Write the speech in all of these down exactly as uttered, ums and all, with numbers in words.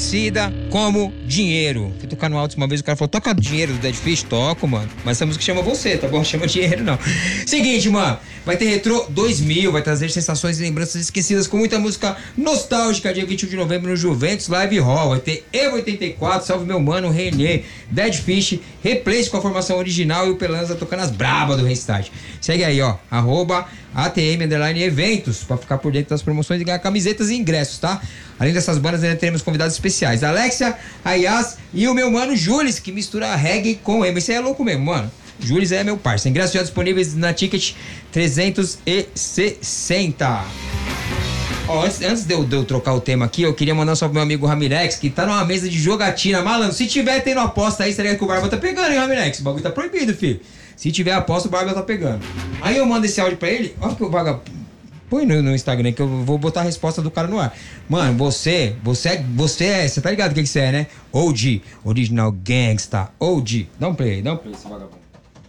conhecida como Dinheiro. Fui tocar no alto uma vez, o cara falou, toca Dinheiro do Dead Fish? Toco, mano. Mas essa música chama você, tá bom? Chama Dinheiro, não. Seguinte, mano. Vai ter Retrô dois mil, vai trazer sensações e lembranças esquecidas com muita música nostálgica. Dia vinte e um de novembro no Juventus Live Hall. Vai ter Evo oitenta e quatro, Salve Meu Mano, Renê, Dead Fish, Replace com a formação original e o Pelanza tocando as brabas do Restart. Segue aí, ó. Arroba A T M Underline Eventos pra ficar por dentro das promoções e ganhar camisetas e ingressos, tá? Além dessas bandas, ainda teremos convidados especiais. Alexia, Ayaz e o meu mano Jules, que mistura reggae com emo. Isso aí é louco mesmo, mano. Jules é meu parceiro. Ingressos já disponíveis na Ticket trezentos e sessenta. Ó, antes, antes de, eu, de eu trocar o tema aqui, eu queria mandar só pro meu amigo Ramirex, que tá numa mesa de jogatina. Malandro, se tiver tendo aposta aí, seria que o Barba tá pegando, hein, Ramirex? O bagulho tá proibido, filho. Se tiver aposta, o Barba tá pegando. Aí eu mando esse áudio pra ele. Ó que o Vaga... Põe no, no Instagram que eu vou botar a resposta do cara no ar. Mano, você, você é, você é, você tá ligado o que que você é, né? O G, Original Gangsta, O G. Dá um play aí, dá um play esse vagabundo.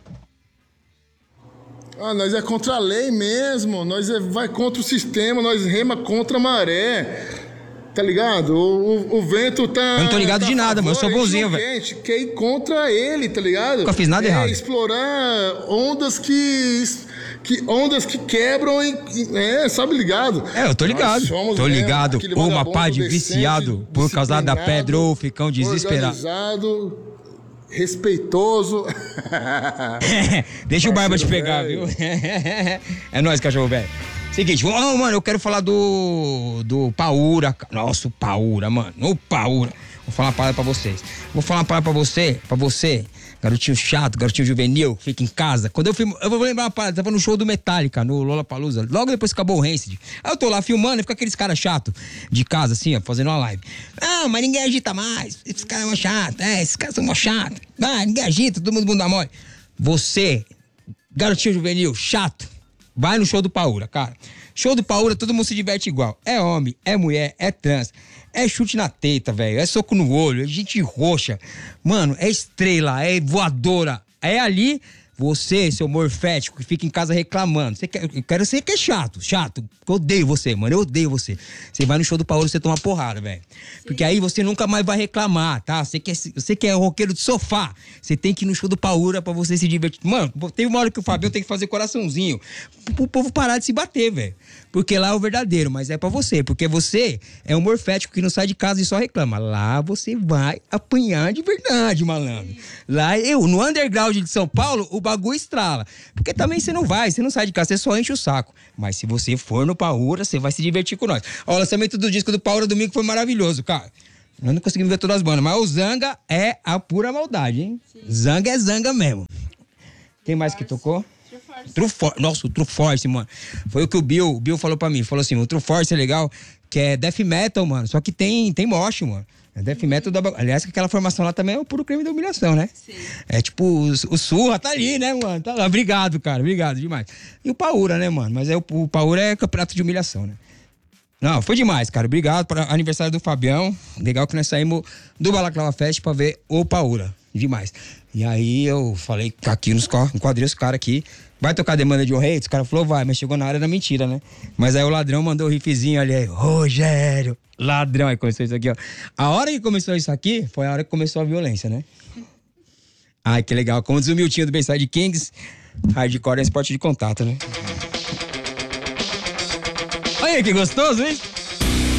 Ah, nós é contra a lei mesmo, nós é, vai contra o sistema, nós rema contra a maré. Tá ligado? O, o, o vento tá... Eu não tô ligado tá de nada, mano, eu sou bonzinho, velho. A gente quer ir contra ele, tá ligado? Nunca fiz nada é errado. Explorar ondas que... que ondas que quebram e... É, sabe ligado? É, eu tô ligado. Tô ligado. Mesmo, uma pá de viciado por causa da pedra ou ficão desesperado. Organizado, respeitoso. Deixa o Barba te pegar, viu? É nóis, cachorro velho. Seguinte, oh, mano, eu quero falar do do Paura. Nossa, o Paura, mano. O Paura. Vou falar uma parada pra vocês. Vou falar uma parada pra você, pra você, garotinho chato, garotinho juvenil, fica em casa. Quando eu filmo, eu vou lembrar uma parada, tava no show do Metallica, no Lollapalooza, logo depois que acabou o Rancid. Aí eu tô lá filmando e fica aqueles caras chatos de casa, assim, ó, fazendo uma live. Ah, mas ninguém agita mais. Esses caras são chatos, é, esses caras são mó chatos. Ah, ninguém agita, todo mundo bunda mole. Você, garotinho juvenil, chato, vai no show do Paura, cara. Show do Paura, todo mundo se diverte igual. É homem, é mulher, é trans. É chute na teta, velho. É soco no olho, é gente roxa. Mano, é estrela, é voadora. É ali, você, seu morfético, que fica em casa reclamando. Você quer, eu quero ser que é chato, chato. Eu odeio você, mano. Eu odeio você. Você vai no show do Paura e você toma porrada, velho. Porque aí você nunca mais vai reclamar, tá? Você que, é, você que é roqueiro de sofá. Você tem que ir no show do Paura pra você se divertir. Mano, teve uma hora que o Fabião tem que fazer coraçãozinho pro povo parar de se bater, velho. Porque lá é o verdadeiro, mas é pra você. Porque você é um morfético que não sai de casa e só reclama. Lá você vai apanhar de verdade, malandro. Lá eu, no underground de São Paulo, o bagulho estrala. Porque também você não vai, você não sai de casa, você só enche o saco. Mas se você for no Paura, você vai se divertir com nós. Ó, o lançamento do disco do Paura domingo foi maravilhoso, cara. Nós não conseguimos ver todas as bandas, mas o Zanga é a pura maldade, hein? Sim. Zanga é Zanga mesmo. Quem mais que tocou? True Force. Nossa, o True Force, mano. Foi o que o Bill, o Bill falou pra mim. Falou assim, o True Force é legal, que é death metal, mano. Só que tem, tem mosh, mano. É death metal da... Aliás, aquela formação lá também é o puro crime da humilhação, né? Sim. É tipo, o, o Surra tá ali, né, mano? Tá lá. Obrigado, cara. Obrigado demais. E o Paura, né, mano? Mas é, o, o Paura é campeonato de humilhação, né? Não, foi demais, cara. Obrigado para aniversário do Fabião. Legal que nós saímos do Balaclava Fest pra ver o Paura. Demais. E aí eu falei aqui nos quadrinhos, os caras aqui, vai tocar Demanda de um Rei? Os caras falaram, vai, mas chegou na hora da mentira, né? Mas aí o ladrão mandou o riffzinho ali, aí, Rogério, ladrão, aí começou isso aqui, ó. A hora que começou isso aqui, foi a hora que começou a violência, né? Ai, que legal. Como diz o Miltinho do Bayside Kings, hardcore é esporte de contato, né? Olha aí, que gostoso, hein?